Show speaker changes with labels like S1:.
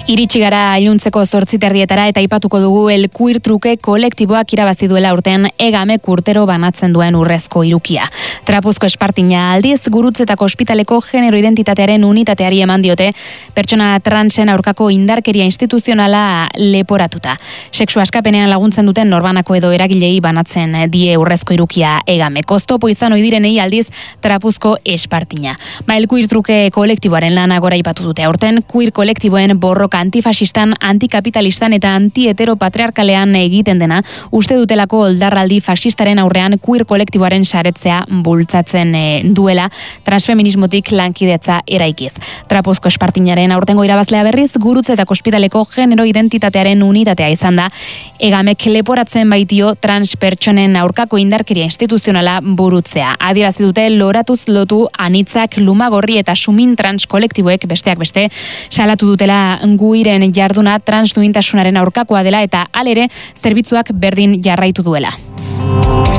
S1: Iritsi gara iluntzeko 8:30 eta aipatuko dugu el queer truke kolektiboak irabazi duela urtean Egamek urtero banatzen duen urrezko hirukia. Trapuzko Espartina aldiz Gurutzetako ospitaleko genero identitatearen unitateari eman diote pertsona transen aurkako indarkeria instituzionala leporatuta. Sexu askapenean laguntzen duten norbanako edo eragilei banatzen die urrezko hirukia Egamek. Oztopo izan ohi direnei aldiz Trapuzko Espartina. El queer truke kolektiboaren lana gora aipatu dute. Aurten queer kolektiboen borroka antifasistan, antikapitalistan eta anti-heteropatriarkalean egiten dena, uste dutelako oldarraldi fasistaren aurrean queer kolektiboaren saretzea bultzatzen duela, transfeminismotik lankidetza eraikiz. Trapuzko Espartinaren aurtengo irabazlea berriz, Gurutzetako ospitaleko genero identitatearen unitatea izan da, Egamek leporatzen baitio transpertsonen aurkako indarkeria instituzionala burutzea. Adierazi dute loratuz lotu anitzak, lumagorri eta sumin trans kolektiboek besteak beste salatu dutela guiren jarduna transduintasunaren aurkakoa dela eta halere zerbitzuak berdin jarraitu duela.